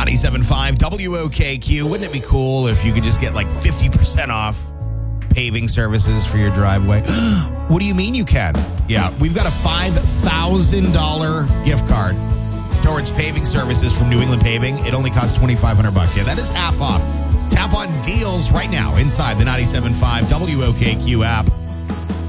97.5 WOKQ. Wouldn't it be cool if you could just get like 50% off paving services for your driveway? What do you mean you can? Yeah, we've got a $5,000 gift card towards paving services from New England Paving. It only costs $2,500. Yeah, that is half off. Tap on deals right now inside the 97.5 WOKQ app.